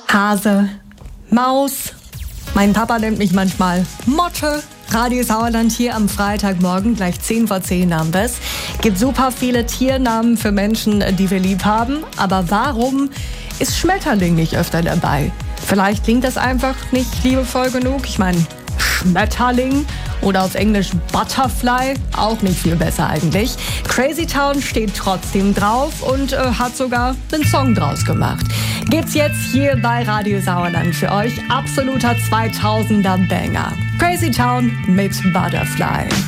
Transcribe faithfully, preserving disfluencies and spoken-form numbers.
Hase, Maus. Mein Papa nennt mich manchmal Motte. Radio Sauerland hier am Freitagmorgen, gleich zehn vor zehn haben wir es. Gibt super viele Tiernamen für Menschen, die wir lieb haben. Aber warum ist Schmetterling nicht öfter dabei? Vielleicht klingt das einfach nicht liebevoll genug. Ich meine, Schmetterling oder auf Englisch Butterfly, auch nicht viel besser eigentlich. Crazy Town steht trotzdem drauf und äh, hat sogar einen Song draus gemacht. Gibt's jetzt hier bei Radio Sauerland für euch absoluter zweitausender Banger. Crazy Town mit Butterfly.